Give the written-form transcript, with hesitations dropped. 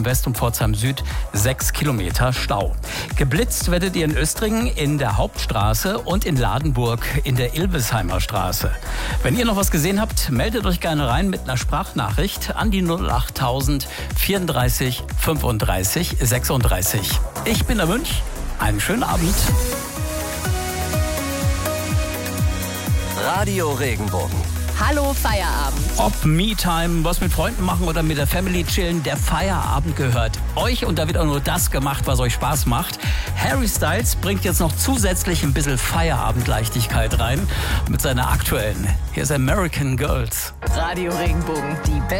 West und Pforzheim Süd 6 Kilometer Stau. Geblitzt werdet ihr in Östringen in der Hauptstraße und in Ladenburg in der Ilbesheimer Straße. Wenn ihr noch was gesehen habt, meldet euch gerne rein mit einer Sprachnachricht an die 08000 34 35 36. Ich bin der Münch. Einen schönen Abend. Radio Regenbogen. Hallo Feierabend. Ob Me-Time, was mit Freunden machen oder mit der Family chillen, der Feierabend gehört euch und da wird auch nur das gemacht, was euch Spaß macht. Harry Styles bringt jetzt noch zusätzlich ein bisschen Feierabendleichtigkeit rein mit seiner aktuellen. Hier ist American Girls. Radio Regenbogen, die